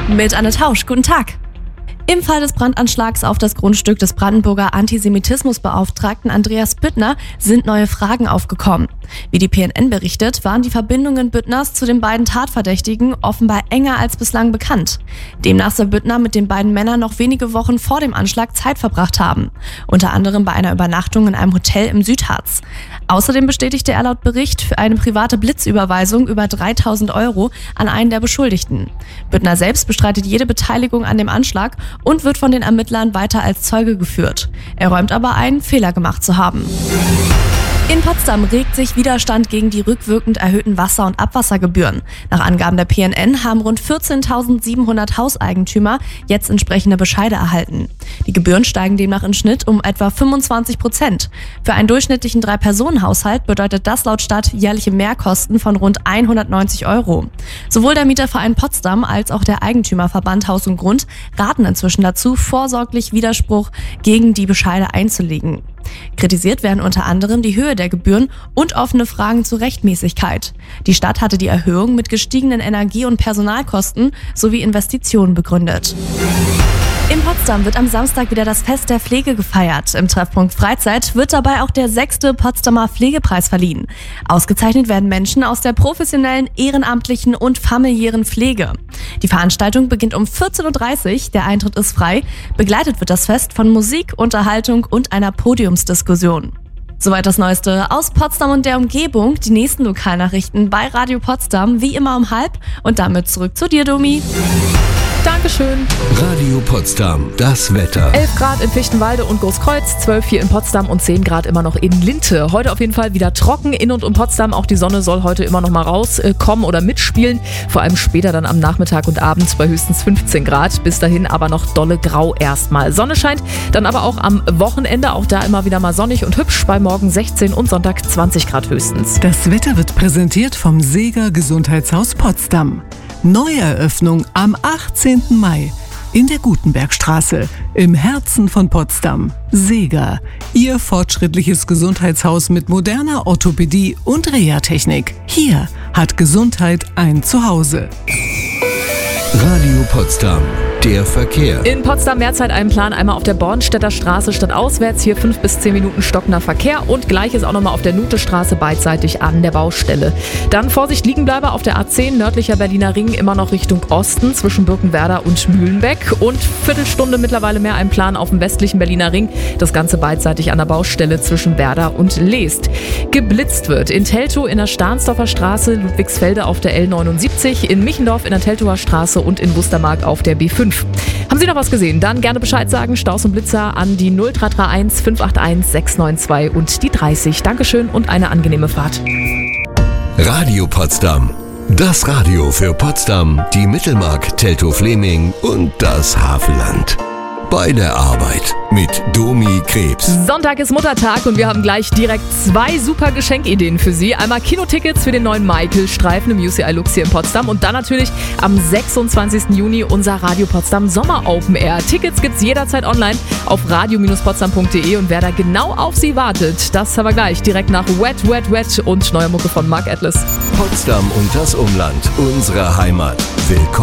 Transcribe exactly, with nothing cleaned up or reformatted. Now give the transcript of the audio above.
mit Anne Tausch. Guten Tag. Im Fall des Brandanschlags auf das Grundstück des Brandenburger Antisemitismusbeauftragten Andreas Büttner sind neue Fragen aufgekommen. Wie die P N N berichtet, waren die Verbindungen Büttners zu den beiden Tatverdächtigen offenbar enger als bislang bekannt. Demnach soll Büttner mit den beiden Männern noch wenige Wochen vor dem Anschlag Zeit verbracht haben, unter anderem bei einer Übernachtung in einem Hotel im Südharz. Außerdem bestätigte er laut Bericht für eine private Blitzüberweisung über dreitausend Euro an einen der Beschuldigten. Büttner selbst bestreitet jede Beteiligung an dem Anschlag und wird von den Ermittlern weiter als Zeuge geführt. Er räumt aber ein, Fehler gemacht zu haben. In Potsdam regt sich Widerstand gegen die rückwirkend erhöhten Wasser- und Abwassergebühren. Nach Angaben der P N N haben rund vierzehntausendsiebenhundert Hauseigentümer jetzt entsprechende Bescheide erhalten. Die Gebühren steigen demnach im Schnitt um etwa fünfundzwanzig Prozent. Für einen durchschnittlichen Drei-Personen-Haushalt bedeutet das laut Stadt jährliche Mehrkosten von rund hundertneunzig Euro. Sowohl der Mieterverein Potsdam als auch der Eigentümerverband Haus und Grund raten inzwischen dazu, vorsorglich Widerspruch gegen die Bescheide einzulegen. Kritisiert werden unter anderem die Höhe der Gebühren und offene Fragen zur Rechtmäßigkeit. Die Stadt hatte die Erhöhung mit gestiegenen Energie- und Personalkosten sowie Investitionen begründet. In Potsdam wird am Samstag wieder das Fest der Pflege gefeiert. Im Treffpunkt Freizeit wird dabei auch der sechste Potsdamer Pflegepreis verliehen. Ausgezeichnet werden Menschen aus der professionellen, ehrenamtlichen und familiären Pflege. Die Veranstaltung beginnt um vierzehn Uhr dreißig, der Eintritt ist frei. Begleitet wird das Fest von Musik, Unterhaltung und einer Podiumsdiskussion. Soweit das Neueste aus Potsdam und der Umgebung. Die nächsten Lokalnachrichten bei Radio Potsdam, wie immer um halb. Und damit zurück zu dir, Domi. Dankeschön. Radio Potsdam, das Wetter. elf Grad in Fichtenwalde und Großkreuz, zwölf hier in Potsdam und zehn Grad immer noch in Linte. Heute auf jeden Fall wieder trocken in und um Potsdam. Auch die Sonne soll heute immer noch mal rauskommen oder mitspielen. Vor allem später dann am Nachmittag und Abend bei höchstens fünfzehn Grad. Bis dahin aber noch dolle Grau erstmal. Sonne scheint dann aber auch am Wochenende. Auch da immer wieder mal sonnig und hübsch. Bei morgen sechzehn und Sonntag zwanzig Grad höchstens. Das Wetter wird präsentiert vom Seeger Gesundheitshaus Potsdam. Neueröffnung am achtzehnten Mai in der Gutenbergstraße im Herzen von Potsdam. Seeger, Ihr fortschrittliches Gesundheitshaus mit moderner Orthopädie und Reha-Technik. Hier hat Gesundheit ein Zuhause. Radio Potsdam, der Verkehr. In Potsdam Mehrzeit einen Plan, einmal auf der Bornstädter Straße stadtauswärts, hier fünf bis zehn Minuten stockender Verkehr und gleiches auch nochmal auf der Nutestraße beidseitig an der Baustelle. Dann Vorsicht Liegenbleiber auf der A zehn, nördlicher Berliner Ring, immer noch Richtung Osten zwischen Birkenwerder und Mühlenbeck und Viertelstunde mittlerweile mehr ein Plan auf dem westlichen Berliner Ring, das Ganze beidseitig an der Baustelle zwischen Werder und Leest. Geblitzt wird in Teltow in der Stahnsdorfer Straße, Ludwigsfelde auf der L neunundsiebzig, in Michendorf in der Teltower Straße und in Wustermark auf der B fünf. Haben Sie noch was gesehen? Dann gerne Bescheid sagen. Staus und Blitzer an die null drei drei eins fünf acht eins sechs neun zwei und die dreißig. Dankeschön und eine angenehme Fahrt. Radio Potsdam. Das Radio für Potsdam, die Mittelmark, Teltow-Fleming und das Havelland. Bei der Arbeit mit Domi Krebs. Sonntag ist Muttertag und wir haben gleich direkt zwei super Geschenkideen für Sie. Einmal Kinotickets für den neuen Michael-Streifen im U C I Lux hier in Potsdam und dann natürlich am sechsundzwanzigsten Juni unser Radio Potsdam Sommer Open Air. Tickets gibt's jederzeit online auf radio potsdam punkt de und wer da genau auf Sie wartet, das haben wir gleich direkt nach Wet, Wet, Wet und neuer Mucke von Mark Atlas. Potsdam und das Umland, unsere Heimat. Willkommen.